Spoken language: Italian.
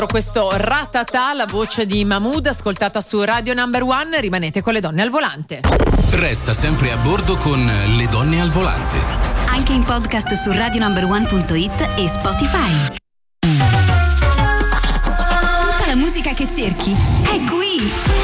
Questo Ratata, la voce di Mahmood, ascoltata su Radio Number One. Rimanete con Le Donne al Volante. Resta sempre a bordo con Le Donne al Volante. Anche in podcast su radionumber1.it e Spotify. Tutta la musica che cerchi è qui.